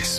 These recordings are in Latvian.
Labākais.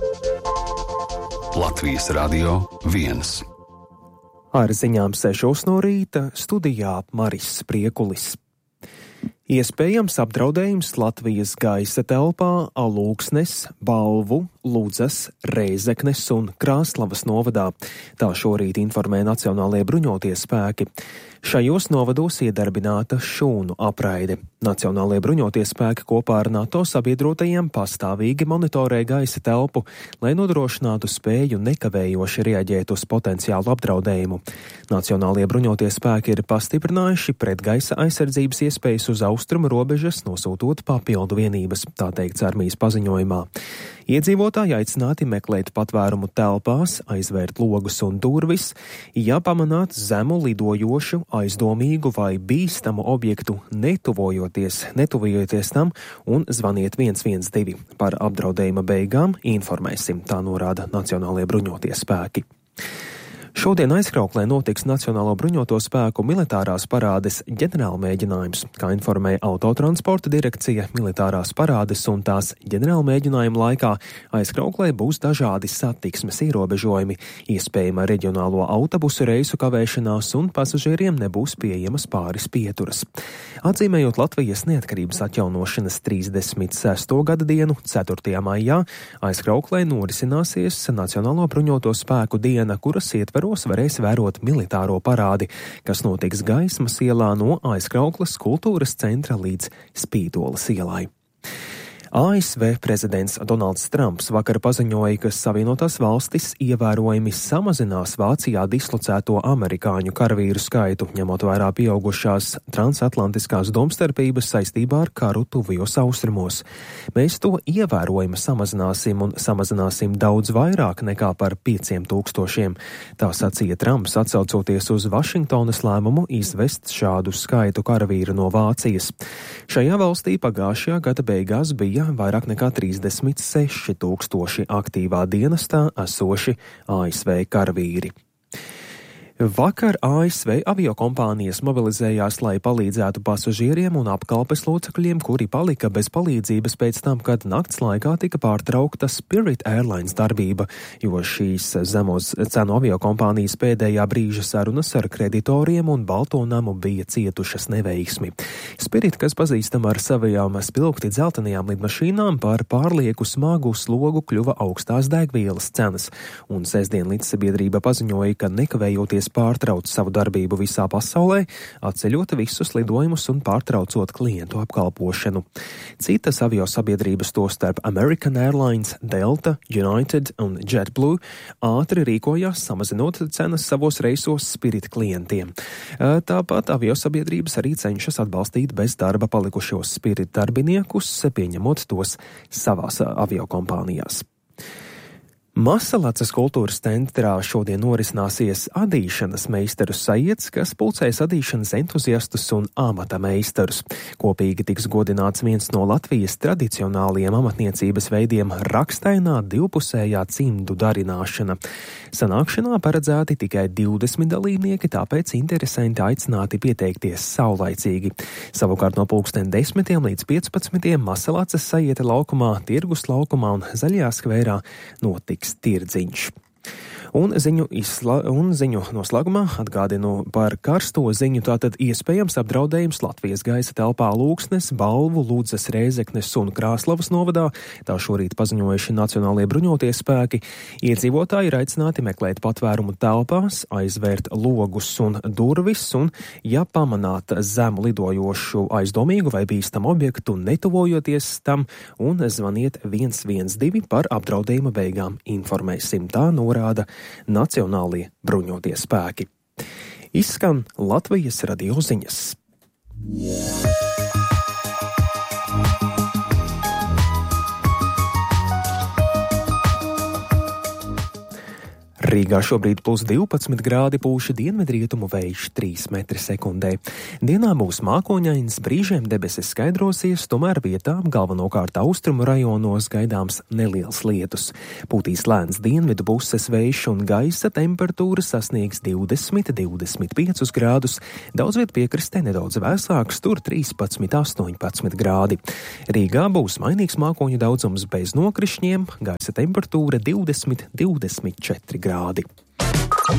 Latvijas Radio 1. Ar ziņām 6 no rīta studijā Maris Spriekulis. Iespējams apdraudējums Latvijas gaisa telpā Alūksnes, Balvu, Ludzas, Rēzeknes un Krāslavas novadā. Tā šorīt informē Nacionālie bruņotie spēki. Šajos novados iedarbināta šūnu apraide. Nacionālie bruņotie spēki kopā ar NATO sabiedrotajiem pastāvīgi monitorē gaisa telpu, lai nodrošinātu spēju nekavējoši reaģēt uz potenciālu apdraudējumu. Nacionālie bruņotie spēki ir pastiprinājuši pretgaisa aizsardzības iespējas uz austrumu robežas, nosūtot papildu vienības, tā teikts armijas paziņojumā. Iedzīvotāji aicināti meklēt patvērumu telpās, aizvērt logus un durvis, ja pamanāt zemu lidojošu, aizdomīgu vai bīstamu objektu, netuvojoties tam un zvaniet 112. Par apdraudējuma beigām informēsim, tā norāda Nacionālie bruņotie spēki. Šodien Aizkrauklē notiks Nacionālo bruņoto spēku militārās parādes ģenerālmēģinājums. Kā informēja Autotransporta direkcija, militārās parādes un tās ģenerālmēģinājuma laikā Aizkrauklē būs dažādi satiksmes ierobežojumi, iespējama reģionālo autobusu reisu kavēšanās un pasažieriem nebūs pieejamas pāris pieturas. Atzīmējot Latvijas neatkarības atjaunošanas 36. gada dienu, 4. maijā, Aizkrauklē norisināsies Nacionālo bruņoto spēku diena, kuras ietveros varēs vērot militāro parādi, kas notiks Gaismas ielā no Aizkraukles kultūras centra līdz Spītoles ielai. ASV prezidents Donalds Trumps vakar paziņoja, ka Savienotās valstis ievērojami samazinās Vācijā dislocēto amerikāņu karavīru skaitu, ņemot vērā pieaugušās transatlantiskās domstarpības saistībā ar karu tuvajos austrumos. Mēs to ievērojami samazināsim daudz vairāk nekā par 5000. Tā sacīja Trumps, atsaucoties uz Vašingtonas lēmumu izvest šādu skaitu karavīru no Vācijas. Šajā valstī pagājušajā gada beigās bija vairāk nekā 36 000 aktīvā dienestā esoši ASV karavīri. Vakar ASV aviokompānijas mobilizējās, lai palīdzētu pasažieriem un apkalpes locekļiem, kuri palika bez palīdzības pēc tam, kad nakts laikā tika pārtraukta Spirit Airlines darbība, jo šīs zemos cenu aviokompānijas pēdējā brīža sarunas ar kreditoriem un Balto namu bija cietušas neveiksmi. Spirit, kas pazīstama ar savajām spilgti dzeltenajām lidmašīnām, par pārlieku smagu slogu kļuva augstās degvielas cenas, un sestdien līdzsabiedrība paziņoja, ka nekavējoties pārtrauc savu darbību visā pasaulē, atceļot visus lidojumus un pārtraucot klientu apkalpošanu. Citas aviosabiedrības, tostarp American Airlines, Delta, United un JetBlue, ātri rīkojās, samazinot cenas savos reisos Spirit klientiem. Tāpat aviosabiedrības arī cenšas atbalstīt bez darba palikušos Spirit darbiniekus, pieņemot tos savās aviokompānijās. Masalacas kultūras centrā šodien norisināsies adīšanas meistaru sajiets, kas pulcēs adīšanas entuziastus un amata meistarus. Kopīgi tiks godināts viens no Latvijas tradicionālajiem amatniecības veidiem - rakstainā divpusējā cimdu darināšana. Sanākšanā paredzēti tikai 20 dalībnieki, tāpēc interesanti aicināti pieteikties saulaicīgi. Savukārt no 10 līdz 15 Masalacas sajieta laukumā, Tirgus laukumā un Zaļajā skvērā notiks tirdziņš. Un ziņu noslēgumā atgādinu par karsto ziņu, tātad iespējams apdraudējums Latvijas gaisa telpā Alūksnes, Balvu, Ludzas, Rēzeknes un Krāslavas novadā. Tā šorīt paziņojuši Nacionālie bruņotie spēki. Iedzīvotāji ir aicināti meklēt patvērumu telpās, aizvērt logus un durvis, un, ja pamanāt zemu lidojošu, aizdomīgu vai bīstamu objektu, netuvojoties tam un zvaniet 112 par apdraudējuma beigām informēsim. Tā norāda Nacionālie bruņotie spēki. Izskan Latvijas radio ziņas. Rīgā šobrīd plus 12 grādi, pūš dienvidrietumu vējš 3 metri sekundē. Dienā būs mākoņains, brīžiem debesis skaidrosies, tomēr vietām galvenokārt austrumu rajonos gaidāms neliels lietus. Pūtīs lēns dienvidu puses vējš un gaisa temperatūra sasniegs 20–25 grādus, daudzviet piekrastē nedaudz vēsāks, tur 13–18 grādi. Rīgā būs mainīgs mākoņu daudzums bez nokrišņiem, gaisa temperatūra 20–24 grādi.